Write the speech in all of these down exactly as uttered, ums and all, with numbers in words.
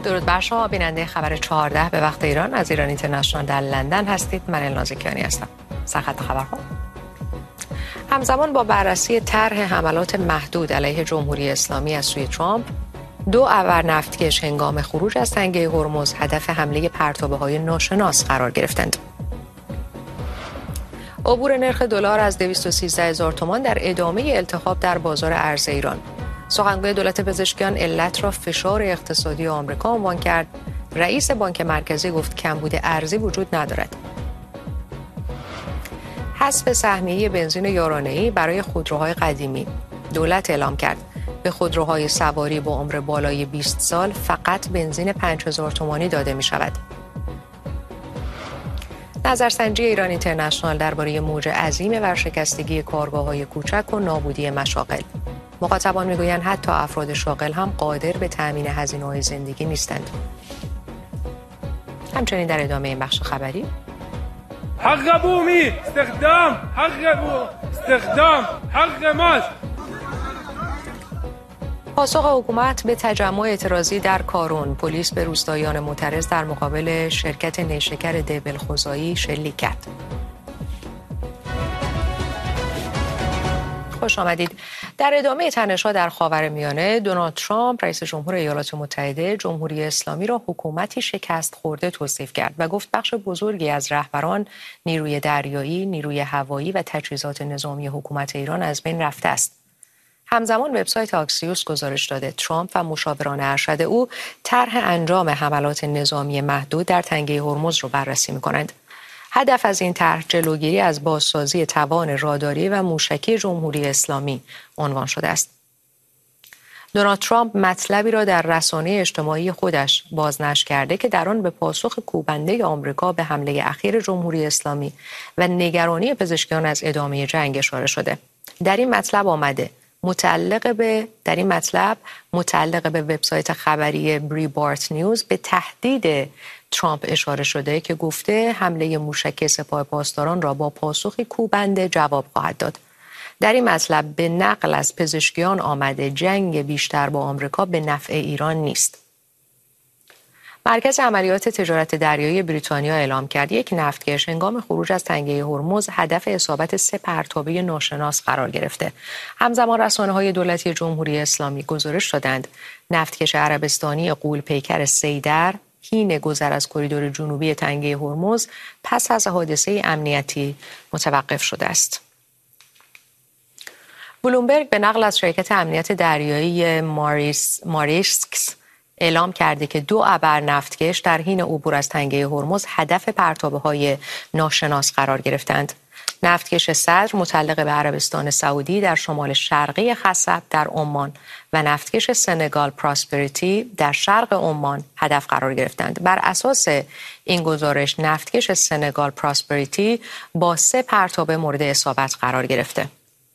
درود بر شما بیننده خبر چهارده به وقت ایران از ایران اینترنشنال در لندن هستید. من النازکیانی هستم. سرخط خبرها. همزمان با بررسی طرح حملات محدود علیه جمهوری اسلامی از سوی ترامپ، دو ابر نفتکش هنگام خروج از تنگه هرمز هدف حمله پرتابه‌های ناشناس قرار گرفتند. عبور نرخ دلار از دویست و سیزده هزار تومان در ادامه التهاب در بازار ارز ایران. سخنگوی دولت پزشکیان علت را فشار اقتصادی آمریکا عنوان کرد. رئیس بانک مرکزی گفت کمبود ارزی وجود ندارد. حذف سهمیه بنزین یارانه‌ای برای خودروهای قدیمی. دولت اعلام کرد به خودروهای سواری با عمر بالای بیست سال فقط بنزین پنج هزار تومانی داده می شود. نظرسنجی ایران اینترنشنال درباره موج عظیم ورشکستگی کارگاه‌های کوچک و نابودی مشاغل. مخاطبان میگویند حتی افراد شاغل هم قادر به تأمین هزینه‌های زندگی نیستند. همچنین در ادامه این بخش خبری حق بومی استخدام حق بو استخدام حق ماست. پاسخ حکومت به تجمع اعتراضی در کارون. پلیس به روستاییان معترض در مقابل شرکت نیشکر دیبلخزایی شلیک کرد. خوش آمدید. در ادامه تنش‌ها در خاورمیانه، دونالد ترامپ رئیس جمهور ایالات متحده جمهوری اسلامی را حکومتی شکست خورده توصیف کرد و گفت بخش بزرگی از رهبران، نیروی دریایی، نیروی هوایی و تجهیزات نظامی حکومت ایران از بین رفته است. همزمان وبسایت آکسیوس گزارش داده ترامپ و مشاوران ارشد او طرح انجام حملات نظامی محدود در تنگه هرمز را بررسی می‌کنند. هدف از این طرح جلوگیری از بازسازی توان راداری و موشکی جمهوری اسلامی عنوان شده است. دونالد ترامپ مطلبی را در رسانه اجتماعی خودش بازنشر کرده که در آن به پاسخ کوبنده آمریکا به حمله اخیر جمهوری اسلامی و نگرانی پزشکیان از ادامه جنگ اشاره شده. در این مطلب آمده متعلق به در این مطلب متعلق به وبسایت خبری بریبارت نیوز به تهدید ترامپ اشاره شده که گفته حمله موشکی سپاه پاسداران را با پاسخی کوبنده جواب خواهد داد. در این مطلب به نقل از پزشکیان آمده جنگ بیشتر با آمریکا به نفع ایران نیست. مرکز عملیات تجارت دریایی بریتانیا اعلام کرد یک نفتکش هنگام خروج از تنگه هرمز هدف اصابت سه پرتابه ناشناس قرار گرفته. همزمان رسانه‌های دولتی جمهوری اسلامی گزارش دادند نفتکش عربستانی غول‌پیکر سیدر حین گذر از کریدور جنوبی تنگه هرمز پس از حادثه امنیتی متوقف شده است. بلومبرگ به نقل از شرکت امنیت دریایی ماریس ماریسکس اعلام کرده که دو ابر نفتکش در حین عبور از تنگه هرمز هدف پرتابه‌های ناشناس قرار گرفتند. نفتکش صدر متعلق به عربستان سعودی در شمال شرقی خصب در عمان و نفتکش سنگال پراسپریتی در شرق عمان هدف قرار گرفتند. بر اساس این گزارش نفتکش سنگال پراسپریتی با سه پرتابه مورد اصابت قرار گرفته.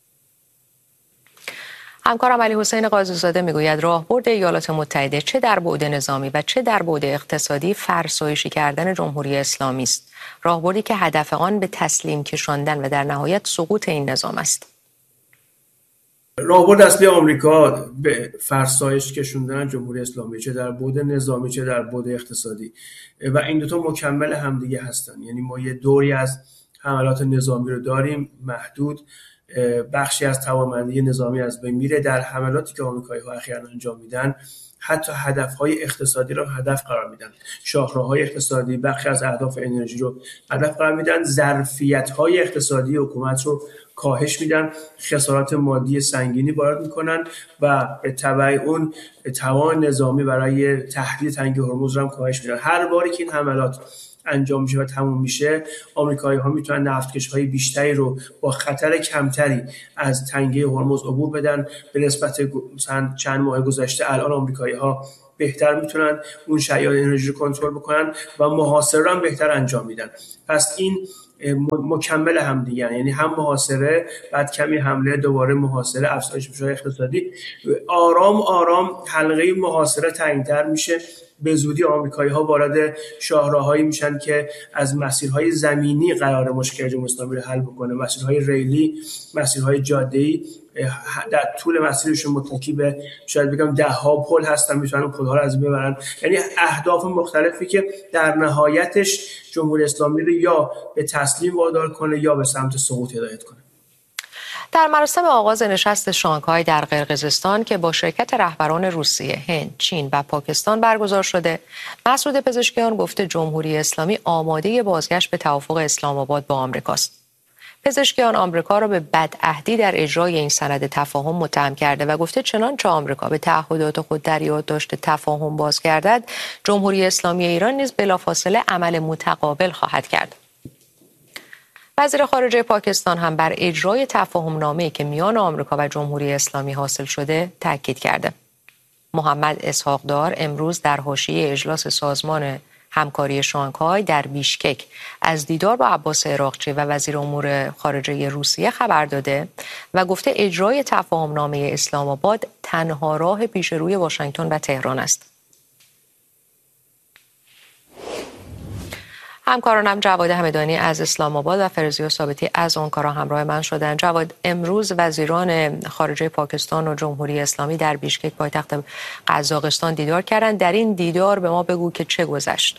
همکارم علی حسین قاضی‌زاده میگوید راهبرد ایالات متحده چه در بعد نظامی و چه در بعد اقتصادی فرسایشی کردن جمهوری اسلامی است. راهبردی که هدف آن به تسلیم کشاندن و در نهایت سقوط این نظام است. راهبرد اصلی آمریکا به فرسایش کشاندن جمهوری اسلامی چه در بعد نظامی چه در بعد اقتصادی و این دو تا مکمل همدیگه هستن. یعنی ما یه دوری از حملات نظامی رو داریم محدود، بخشی از توانمندی نظامی از بین میره. در حملاتی که آمریکایی‌ها اخیراً انجام میدن حتی هدف‌های اقتصادی رو هدف قرار میدن، شاهراهای اقتصادی، بخشی از اهداف انرژی رو هدف قرار میدن، ظرفیت‌های اقتصادی حکومت رو کاهش میدن، خسارات مادی سنگینی وارد میکنن و به تبع اون توان نظامی برای تهدید تنگه هرمز رو هم کاهش میدن. هر باری که این حملات انجام میشه و تموم میشه، آمریکایی‌ها میتونن نفتکش‌های بیشتری رو با خطر کمتری از تنگه هرمز عبور بدن. به نسبت مثلا چند ماه گذشته الان آمریکایی‌ها بهتر میتونن اون شیار انرژی رو کنترل بکنن و محاصره رو هم بهتر انجام میدن. پس این مکمل هم دیگه، یعنی هم محاصره بعد کمی حمله دوباره محاصره، افزایش میشه اقتصادی، آرام آرام حلقه محاصره تعیین‌تر میشه به زودی آمریکایی‌ها وارد شاهراهایی میشن که از مسیرهای زمینی قرار مشکل جمهوری اسلامی رو حل بکنه، مسیرهای ریلی، مسیرهای جاده‌ای. در طول مسیرشون متکی به شاید بگم ده ها پل هستن، میتونن پل‌ها رو از بین ببرن. یعنی اهداف مختلفی که در نهایتش جمهوری اسلامی رو یا به تسلیم وادار کنه یا به سمت سقوط هدایت کنه. در مراسم آغاز نشست شانگهای در قرقیزستان که با شرکت رهبران روسیه، هند، چین و پاکستان برگزار شده، مسعود پزشکیان گفته جمهوری اسلامی آماده بازگشت به توافق اسلام آباد با آمریکاست. پزشکیان آمریکا را به بدعهدی در اجرای این سند تفاهم متهم کرده و گفته چنانچه آمریکا به تعهدات خود در یادداشت تفاهم بازگردد، جمهوری اسلامی ایران نیز بلافاصله عمل متقابل خواهد کرد. وزیر خارجه پاکستان هم بر اجرای تفاهم نامه‌ای که میان آمریکا و جمهوری اسلامی حاصل شده تاکید کرده. محمد اسحاق‌دار امروز در حاشیه اجلاس سازمان همکاری شانگهای در بیشکک از دیدار با عباس عراقچی و وزیر امور خارجه روسیه خبر داده و گفته اجرای تفاهم نامه اسلام آباد تنها راه پیش روی واشنگتن و تهران است. همکارانم جواد همدانی از اسلام آباد و فرزیا ثابتی از آنکارا همراه من شدند. جواد، امروز وزیران خارجه پاکستان و جمهوری اسلامی در بیشکک پایتخت قزاقستان دیدار کردند. در این دیدار به ما بگو که چه گذشت؟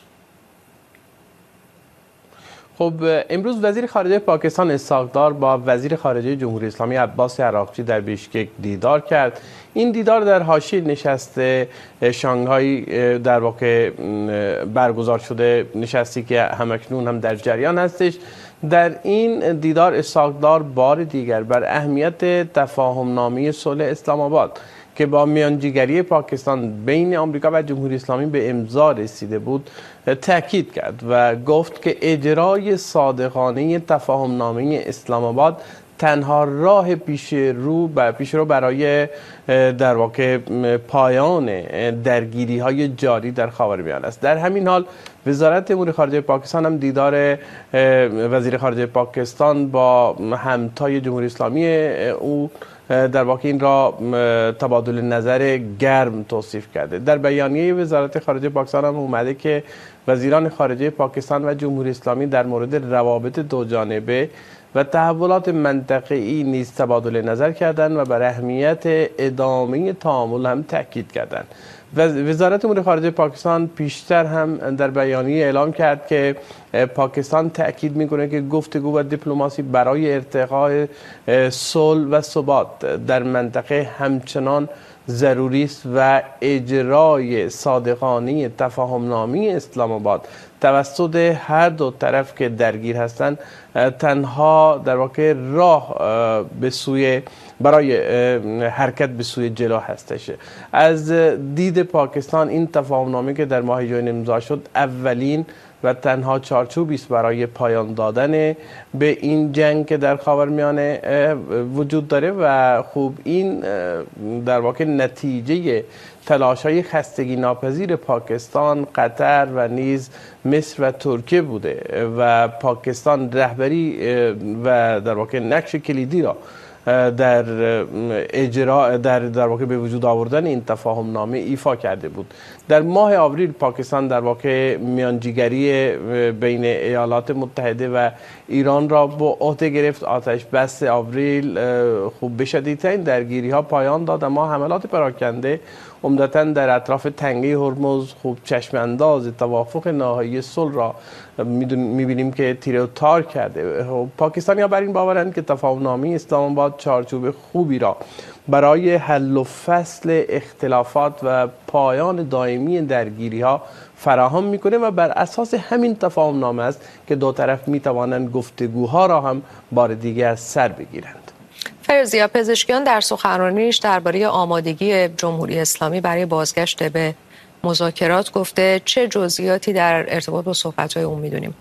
خب امروز وزیر خارجه پاکستان اسحاق‌دار با وزیر خارجه جمهوری اسلامی عباس عراقچی در بیشکک دیدار کرد. این دیدار در حاشیه نشست شانگهای در واقع برگزار شده، نشستی که همکنون هم در جریان هستش. در این دیدار اسحاق‌دار بار دیگر بر اهمیت تفاهم نامه صلح اسلام آباد که با میانجیگری پاکستان بین آمریکا و جمهوری اسلامی به امضا رسیده بود تاکید کرد و گفت که اجرای صادقانه تفاهم نامه اسلام آباد تنها راه پیش رو و پیش رو برای در واقع پایان درگیری های جاری در خاورمیانه است. در همین حال وزارت امور خارجه پاکستان هم دیدار وزیر خارجه پاکستان با همتای جمهوری اسلامی او در واقع این را تبادل نظر گرم توصیف کرده. در بیانیه وزارت خارجه پاکستان هم اومده که وزیران خارجه پاکستان و جمهوری اسلامی در مورد روابط دو جانبه و تحولات منطقه‌ای نیز تبادل نظر کردند و بر اهمیت ادامه تعامل هم تاکید کردند. وزارت امور خارجه پاکستان پیشتر هم در بیانیه اعلام کرد که پاکستان تاکید میکنه که گفتگو و دیپلماسی برای ارتقاء صلح و ثبات در منطقه همچنان ضروری است و اجرای صادقانه تفاهم نامه اسلام آباد توسط هر دو طرف که درگیر هستند تنها در واقع راه به سوی برای حرکت به سوی جلو هستش. از دید پاکستان این تفاهم نامه که در ماه ژوئن امضا شد اولین و تنها چارچوبی است برای پایان دادن به این جنگ که در خاورمیانه وجود داره و خوب این در واقع نتیجه تلاش‌های خستگی ناپذیر پاکستان، قطر و نیز مصر و ترکیه بوده و پاکستان رهبری و در واقع نقش کلیدی را در اجرا در در واقع به وجود آوردن این تفاهم نامه ایفا کرده بود. در ماه آوریل پاکستان در واقع میانجیگری بین ایالات متحده و ایران را با عهده گرفت. آتش بس آوریل خوب به شدیدترین درگیری ها پایان داد، اما حملات پراکنده عمدتاً در اطراف تنگه هرمز خوب چشم انداز توافق نهایی صلح را می‌بینیم که تیره و تار کرده. پاکستانی‌ها بر این باورند که تفاهم نامه اسلام آباد چارچوب خوبی را برای حل و فصل اختلافات و پایان دائمی درگیری‌ها فراهم می‌کنه و بر اساس همین تفاهم نامه است که دو طرف می‌توانند گفتگوها را هم بار دیگر سر بگیرند. فرزیا، پزشکیان در سخنرانیش درباره آمادگی جمهوری اسلامی برای بازگشت به مذاکرات گفته. چه جزئیاتی در ارتباط با صحبت‌های اون می‌دونیم؟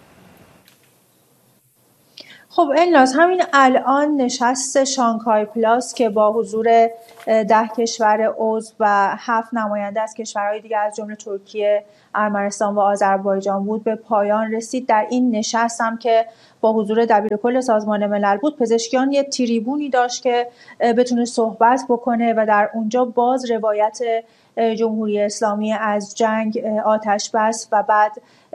خب الناز، همین الان نشست شانگهای پلاس که با حضور ده کشور عضو و هفت نماینده از کشورهای دیگر از جمله ترکیه، ارمنستان و آذربایجان بود به پایان رسید. در این نشست هم که با حضور دبیرکل سازمان ملل بود، پزشکیان یه تریبونی داشت که بتونه صحبت بکنه و در اونجا باز روایت جمهوری اسلامی از جنگ آتش بس و بعد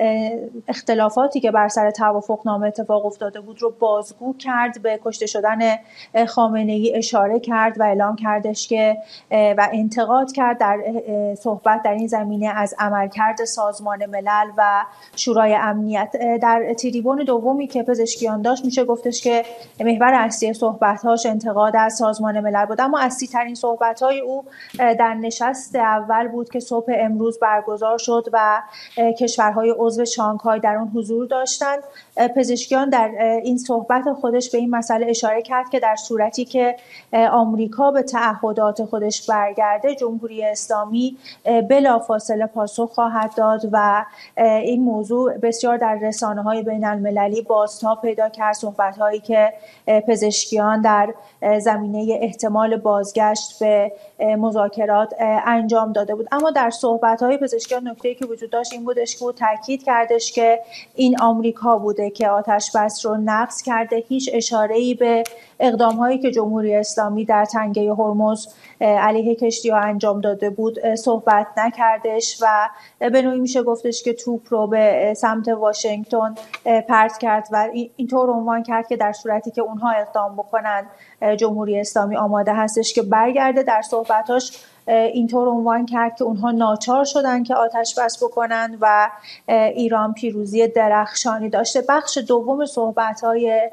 اختلافاتی که بر سر توافقنامه اتفاق افتاده بود رو بازگو کرد، به کشته شدن خامنه‌ای اشاره کرد و اعلام کردش که و انتقاد کرد در صحبت در این زمینه از عملکرد سازمان ملل و شورای امنیت. در تریبون دومی که پزشکیان داشت میشه گفتش که محور اصلی صحبت‌هاش انتقاد از سازمان ملل بود، اما اصلی ترین صحبت‌های او در نشست اول بود که صبح امروز برگزار شد و کشورهای عضو شانگهای در اون حضور داشتند. پزشکیان در این صحبت خودش به این مسئله اشاره کرد که در صورتی که آمریکا به تعهدات خودش برگرده، جمهوری اسلامی بلافاصله پاسخ خواهد داد و این موضوع بسیار در رسانه‌های بین‌المللی بازتاب پیدا کرد. صحبت‌هایی که پزشکیان در زمینه احتمال بازگشت به مذاکرات انجام داده بود، اما در صحبت‌های پزشکیان نکته‌ای که وجود داشت این بودش که او تاکید کردش که این آمریکا بوده که آتش بس رو نقض کرده، هیچ اشاره‌ای به اقدام‌هایی که جمهوری اسلامی در تنگه هرمز علیه کشتی‌ها انجام داده بود صحبت نکردش و به نوعی میشه گفتش که توپ رو به سمت واشنگتن پرت کرد و اینطور عنوان کرد که در صورتی که اونها اقدام بکنن جمهوری اسلامی آماده هستش که برگرده. در صحبتاش اینطور عنوان کرد که اونها ناچار شدن که آتش بس بکنن و ایران پیروزی درخشانی داشته. بخش دوم صحبت‌های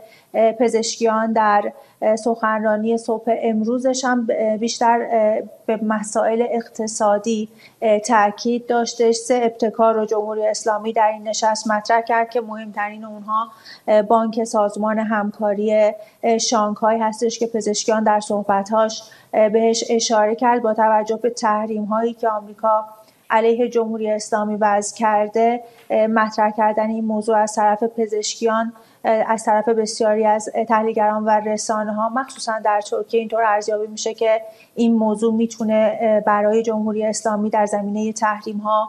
پزشکیان در سخنرانی صبح امروزش هم بیشتر به مسائل اقتصادی تاکید داشتش. سه ابتکار رو جمهوری اسلامی در این نشست مطرح کرد که مهمترین اونها بانک سازمان همکاری شانگهای هستش که پزشکیان در صحبت‌هاش بهش اشاره کرد. با توجه به تحریم‌هایی که آمریکا علیه جمهوری اسلامی وضع کرده، مطرح کردن این موضوع از طرف پزشکیان از طرف بسیاری از تحلیلگران و رسانه‌ها مخصوصا در ترکیه اینطور ارزیابی میشه که این موضوع میتونه برای جمهوری اسلامی در زمینه تحریم‌ها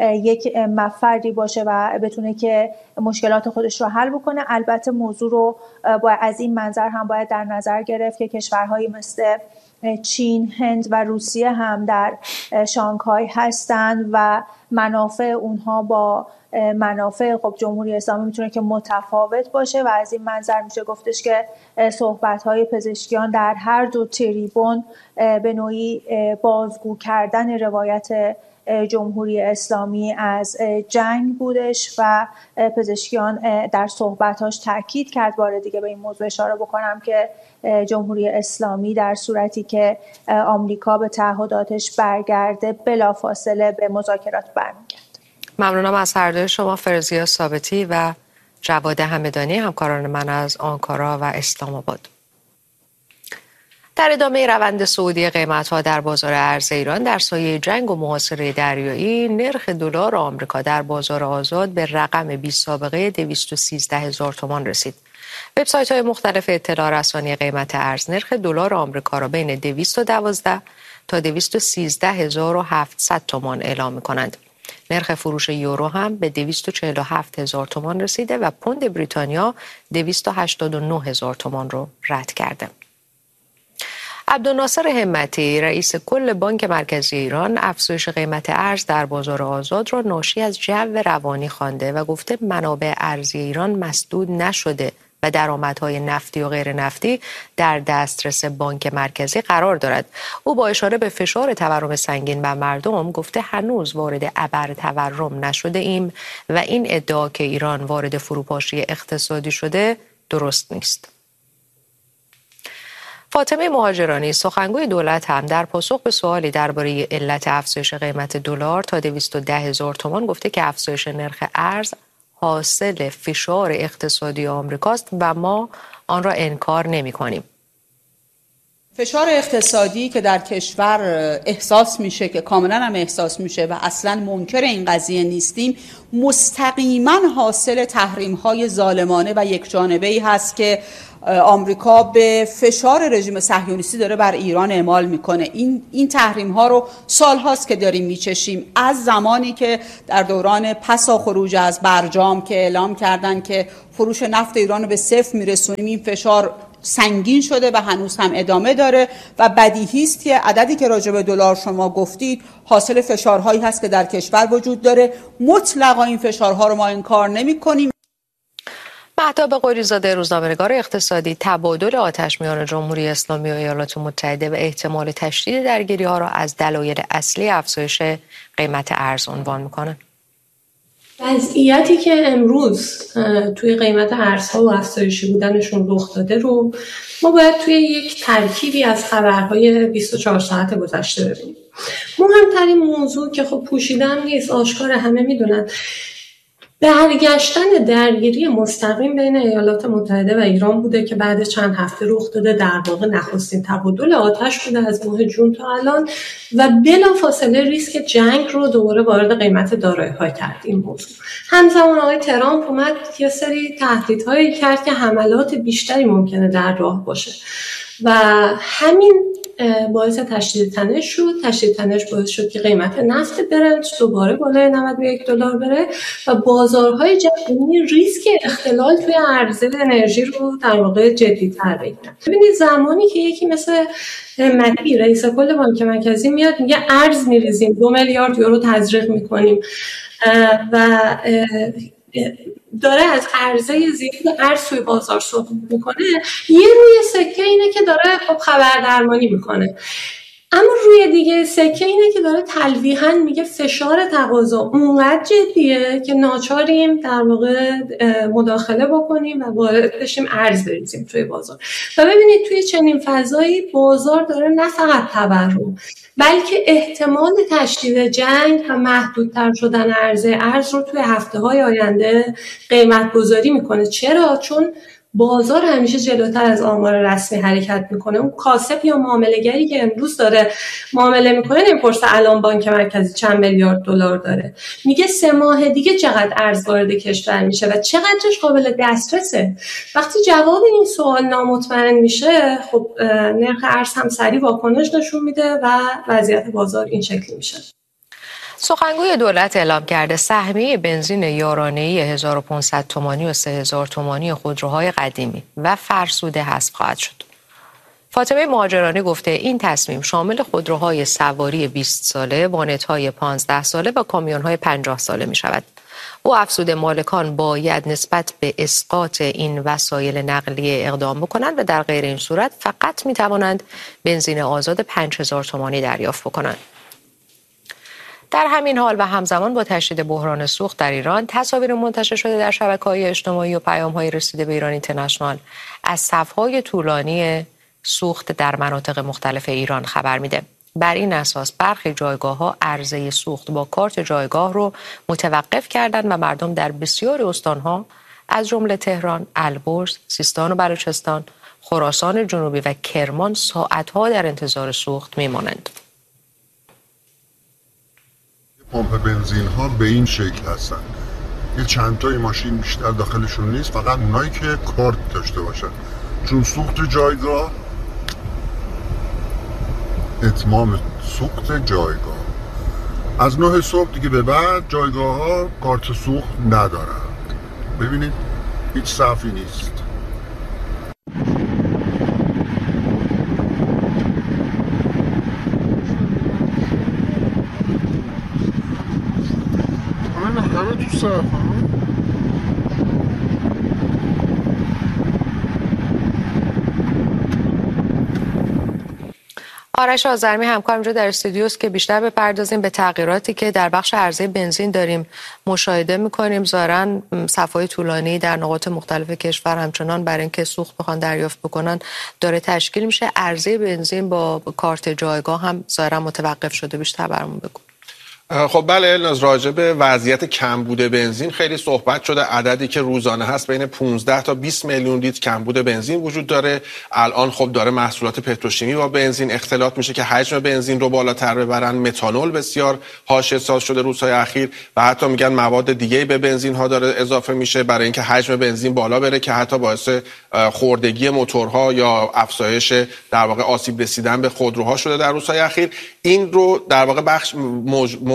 یک مفری باشه و بتونه که مشکلات خودش رو حل بکنه. البته موضوع رو باید از این منظر هم باید در نظر گرفت که کشورهایی مثل چین، هند و روسیه هم در شانگهای هستند و منافع اونها با منافع خب جمهوری اسلامی میتونه که متفاوت باشه و از این منظر میشه گفتش که صحبت‌های پزشکیان در هر دو تریبون به نوعی بازگو کردن روایت جمهوری اسلامی از جنگ بودش و پزشکیان در صحبتاش تاکید کرد. بار دیگه به این موضوع اشاره بکنم که جمهوری اسلامی در صورتی که آمریکا به تعهداتش برگرده بلافاصله به مذاکرات برمیگرده. ممنونم از هر دوی شما، فرزیا ثابتی و جواد همدانی، همکاران من از آنکارا و اسلام آباد. در ادامه روند صعودی قیمت‌ها در بازار ارز ایران در سایه جنگ و محاصره دریایی، نرخ دلار آمریکا در بازار آزاد به رقم بی سابقه دویست و سیزده هزار تومان رسید. وبسایت‌های مختلف اطلاع رسانی قیمت ارز نرخ دلار آمریکا را بین دویست و دوازده تا دویست و سیزده هزار و هفتصد تومان اعلام می‌کنند. نرخ فروش یورو هم به دویست و چهل و هفت هزار تومان رسیده و پوند بریتانیا دویست و هشتاد و نه هزار تومان رو رد کرده. عبدالناصر همتی، رئیس کل بانک مرکزی ایران، افزایش قیمت ارز در بازار آزاد را ناشی از جو روانی خوانده و گفته منابع ارزی ایران مسدود نشده و درآمدهای نفتی و غیر نفتی در دسترس بانک مرکزی قرار دارد. او با اشاره به فشار تورم سنگین بر مردم گفته هنوز وارد ابر تورم نشده ایم و این ادعا که ایران وارد فروپاشی اقتصادی شده درست نیست. فاطمه مهاجرانی، سخنگوی دولت، هم در پاسخ به سوالی درباره علت افزایش قیمت دلار تا دویست و ده هزار تومان گفته که افزایش نرخ ارز حاصل فشار اقتصادی آمریکاست و ما آن را انکار نمی‌کنیم. فشار اقتصادی که در کشور احساس میشه که کاملا هم احساس میشه و اصلا منکر این قضیه نیستیم، مستقیما حاصل تحریم‌های ظالمانه و یکجانبه‌ای هست که آمریکا به فشار رژیم صهیونیستی داره بر ایران اعمال میکنه. این این تحریم ها رو سال هاست که داریم میچشیم، از زمانی که در دوران پسا خروج از برجام که اعلام کردن که فروش نفت ایران رو به صفر میرسونیم، این فشار سنگین شده و هنوز هم ادامه داره و بدیهی است که عددی که راجع به دلار شما گفتید حاصل فشارهایی هست که در کشور وجود داره. مطلقا این فشارها رو ما انکار نمی‌کنیم. مهتاب قریزاده، روزنامه‌نگار اقتصادی، تبادل آتش میان جمهوری اسلامی و ایالات متحده و احتمال تشدید درگیری‌ها را از دلایل اصلی افزایش قیمت ارز عنوان می‌کنند. وضعیتی که امروز توی قیمت ارزها و افزایشی بودنشون رخ داده رو ما باید توی یک ترکیبی از خبرهای بیست و چهار ساعت گذشته ببینیم. مهمترین موضوع که خب پوشیدن نیست، آشکار، همه میدونن، برگشتن درگیری مستقیم بین ایالات متحده و ایران بوده که بعد چند هفته رخ داده. در واقع نخستین تبادل آتش بوده از ماه جون تا الان و بلافاصله ریسک جنگ رو دوباره وارد قیمت دارایی‌ها کرد این موضوع. همزمان آقای ترامپ اومد یه سری تهدیدهایی کرد که حملات بیشتری ممکنه در راه باشه و همین باعث تشدید تنش شد. تشدید تنش باعث شد که قیمت نفت برنت دوباره بالای نود و یک دلار بره و بازارهای جهانی ریسک اختلال توی عرضه انرژی رو در واقع جدی‌تر بگیرن. ببینید زمانی که یکی مثل مکی رئیس کل بانک مرکزی میاد میگه ارز میریزیم، دو میلیارد یورو تزریق میکنیم و داره از عرضه زیاد ارز توی بازار صحبت میکنه، یه روی سکه اینه که داره خب خبردرمانی میکنه، اما روی دیگه سکه اینه که داره تلویحاً میگه فشار تقاضا اونقدر جدیه که ناچاریم در واقع مداخله بکنیم و وارد بشیم ارز بریزیم توی بازار. و ببینید توی چنین فضایی بازار داره نه فقط تورم بلکه احتمال تشدید جنگ و محدودتر شدن عرضه ارز رو توی هفته‌های آینده قیمت گذاری میکنه. چرا؟ چون بازار همیشه جلوتر از آمار رسمی حرکت میکنه. اون کاسب یا معامله‌گری که امروز داره معامله میکنه نمیپرسه الان بانک مرکزی چند میلیارد دلار داره، میگه سه ماه دیگه چقدر ارز وارد کشور میشه و چقدرش قابل دسترسه. وقتی جواب این سوال نامطمئن میشه، خب نرخ ارز هم سریع واکنش نشون میده و وضعیت بازار این شکلی میشه. سخنگوی دولت اعلام کرده سهمیه بنزین یارانه‌ای هزار و پانصد تومانی و سه هزار تومانی خودروهای قدیمی و فرسوده حذف خواهد شد. فاطمه مهاجرانی گفته این تصمیم شامل خودروهای سواری بیست ساله، وانت‌های پانزده ساله و کامیون‌های پنجاه ساله می شود. او افزوده مالکان باید نسبت به اسقاط این وسایل نقلیه اقدام بکنند و در غیر این صورت فقط می توانند بنزین آزاد پنج هزار تومانی دریافت بکنند. در همین حال و همزمان با تشدید بحران سوخت در ایران، تصاویر منتشر شده در شبکه‌های اجتماعی و پیام‌های رسیده به ایران اینترنشنال از صف‌های طولانی سوخت در مناطق مختلف ایران خبر میده. بر این اساس برخی جایگاه‌ها عرضه سوخت با کارت جایگاه رو متوقف کردند و مردم در بسیاری استان‌ها از جمله تهران، البرز، سیستان و بلوچستان، خراسان جنوبی و کرمان ساعت‌ها در انتظار سوخت می‌مانند. پمپ بنزین ها به این شکل هستن، یه چند تای ماشین بیشتر داخلشون نیست، فقط اونایی که کارت داشته باشن، چون سوخت جایگاه اتمام سوخت جایگاه از نه صبح دیگه به بعد جایگاه ها کارت سوخت ندارن. ببینید هیچ صفی نیست. همه تو صف آرش آذرمی همکارم اینجا در استودیوست که بیشتر بپردازیم به تغییراتی که در بخش عرضه بنزین داریم مشاهده می‌کنیم. ظاهراً صف‌های طولانی در نقاط مختلف کشور همچنان برای اینکه سوخت بخوان دریافت بکنن داره تشکیل میشه. عرضه بنزین با کارت جایگاه هم ظاهراً متوقف شده. بیشتر برامون بگو. خب بله الناز، راجع به وضعیت کمبود بنزین خیلی صحبت شده. عددی که روزانه هست بین پانزده تا بیست میلیون لیتر کمبود بنزین وجود داره. الان خب داره محصولات پتروشیمی با بنزین اختلاط میشه که حجم بنزین رو بالاتر ببرن. متانول بسیار حاشیه ساز شده روزهای اخیر و حتی میگن مواد دیگه به بنزین ها داره اضافه میشه برای اینکه حجم بنزین بالا بره که حتی باعث خوردگی موتورها یا افزایش در واقع آسیب رسیدن به خودروها شده در روزهای اخیر. این رو در واقع بخش موج...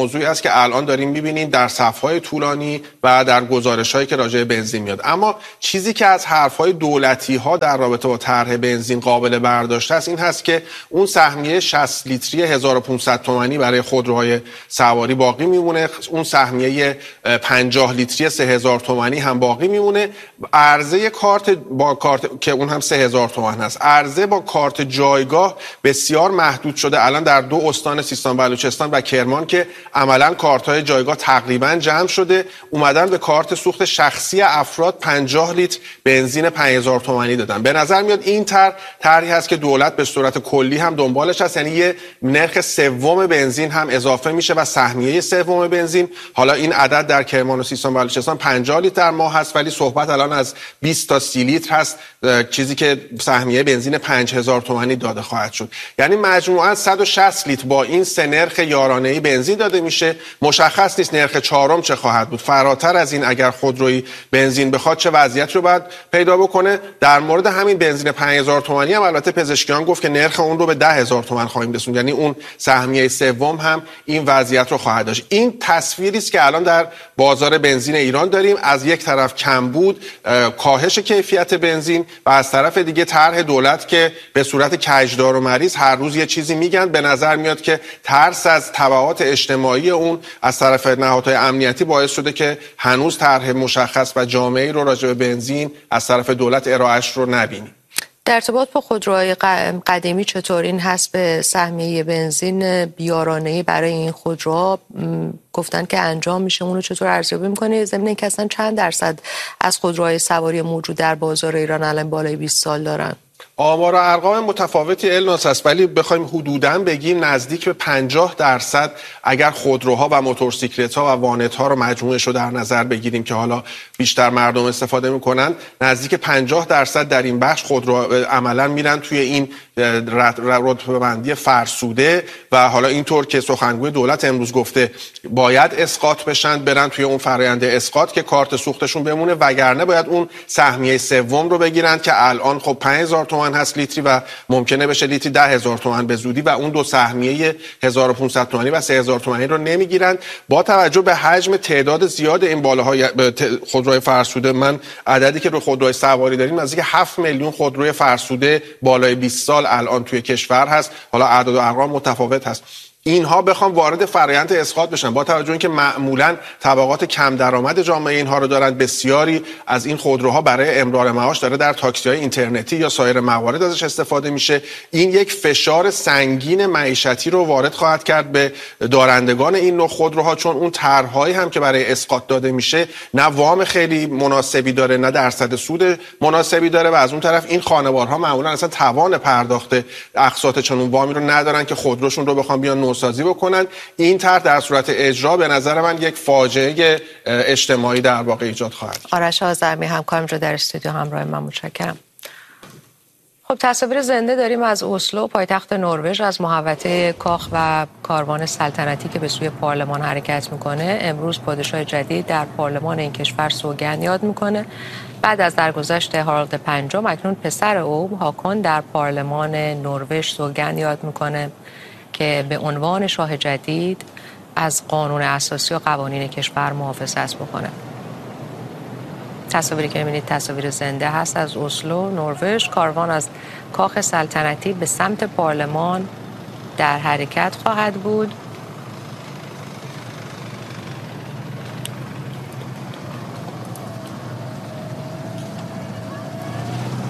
موضوعی است که الان داریم می‌بینیم در صف‌های طولانی و در گزارش‌هایی که راجع به بنزین میاد. اما چیزی که از حرف‌های دولتی‌ها در رابطه با طرح بنزین قابل برداشت است این هست که اون سهمیه شصت لیتری هزار و پانصد تومانی برای خودروهای سواری باقی میمونه، اون سهمیه پنجاه لیتری سه هزار تومانی هم باقی میمونه. عرضه کارت با کارت که اون هم سه هزار تومان هست، عرضه با کارت جایگاه بسیار محدود شده الان در دو استان سیستان بلوچستان و کرمان که عملاً کارت‌های جایگاه تقریباً جمع شده، اومدن به کارت سوخت شخصی افراد پنجاه لیتر بنزین پنج هزار تومانی دادن. به نظر میاد این طرح طرحی هست که دولت به صورت کلی هم دنبالش هست، یعنی یه نرخ سوم بنزین هم اضافه میشه و سهمیه سوم بنزین، حالا این عدد در کرمان و سیستان بلوچستان پنجاه لیتر در ماه هست ولی صحبت الان از بیست تا سی لیتر هست، چیزی که سهمیه بنزین پنج هزار تومانی داده خواهد شد. یعنی مجموعاً صد و شصت لیتر با این سه نرخ یارانه‌ای بنزین داده میشه. مشخص نیست نرخ چهارم چه خواهد بود. فراتر از این اگر خودروی بنزین بخواد چه وضعیتی رو باید پیدا بکنه. در مورد همین بنزین پنج هزار تومانی هم البته پزشکیان گفت که نرخ اون رو به ده هزار تومان خواهیم رسوند، یعنی اون سهمیه سوم هم این وضعیت رو خواهد داشت. این تصویری است که الان در بازار بنزین ایران داریم، از یک طرف کمبود، کاهش کیفیت بنزین و از طرف دیگه طرح دولت که به صورت کجدار و مریض هر روز یه چیزی میگن. به نظر میاد که ترس از تبعات اجتماعی اون از طرف نهادهای امنیتی باعث شده که هنوز طرح مشخص و جامعی رو راجع به بنزین از طرف دولت ارائهش رو نبینیم. در ارتباط با خودروهای قدیمی چطور این هست به سهمیه بنزین بیارانه‌ای برای این خودروها گفتن که انجام میشه، اونو چطور ارزیابی میکنه؟ ضمن اینکه اصلا چند درصد از خودروهای سواری موجود در بازار ایران الان بالای بیست سال دارن؟ آمار و ارقام متفاوتی الناس هست ولی بخوایم حدوداً بگیم نزدیک به پنجاه درصد اگر خودروها و موتورسیکلت‌ها و وانت‌ها رو مجموعش رو در نظر بگیریم که حالا بیشتر مردم استفاده میکنن، نزدیک پنجاه درصد در این بخش خودرو عملاً میرن توی این رتبه‌بندی فرسوده و حالا اینطور که سخنگوی دولت امروز گفته باید اسقاط بشن، برن توی اون فرآیند اسقاط که کارت سوختشون بمونه، وگرنه باید اون سهمیه سوم رو بگیرن که الان خب پنج هزار تومان هست لیتری و ممکنه بشه لیتری ده هزار تومان به زودی و اون دو سهمیه هزار و پانصد تومانی و سه هزار تومانی رو نمیگیرن. با توجه به حجم تعداد زیاد این بالاهای خودروی فرسوده، من عددی که رو خودروی سواری داریم نزدیک هفت میلیون خودروی فرسوده بالای بیست سال الان توی کشور هست، حالا اعداد و ارقام متفاوت هست، اینها بخوام وارد فرآیند اسقاط بشن با توجه اینکه معمولا طبقات کم درآمد جامعه اینها رو دارن، بسیاری از این خودروها برای امرار معاش داره در تاکسی‌های اینترنتی یا سایر موارد ازش استفاده میشه. این یک فشار سنگین معیشتی رو وارد خواهد کرد به دارندگان این نوع خودروها، چون اون طرح‌هایی هم که برای اسقاط داده میشه نه وام خیلی مناسبی داره نه درصد سود مناسبی داره و از اون طرف این خانوارها معمولا اصلا توان پرداخت اقساط چنون وامی رو ندارن که خودروشون رو بخوام بیان سازی بکنن. این طرح در صورت اجرا به نظر من یک فاجعه اجتماعی در واقع ایجاد خواهد کرد. آرش آذرمی همکارم رو در استودیو همراه من، متشکرم. خب تصاویر زنده داریم از اسلو پایتخت نروژ، از محوطه کاخ و کاروان سلطنتی که به سوی پارلمان حرکت میکنه. امروز پادشاه جدید در پارلمان این کشور سوگند یاد میکنه. بعد از درگذشت هارالد پنجم اکنون پسر او هاکون در پارلمان نروژ سوگند یاد میکنه که به عنوان شاه جدید از قانون اساسی و قوانین کشور محافظت بکنه. تصاویری که می‌بینید تصاویر زنده هست از اسلو، نروژ. کاروان از کاخ سلطنتی به سمت پارلمان در حرکت خواهد بود.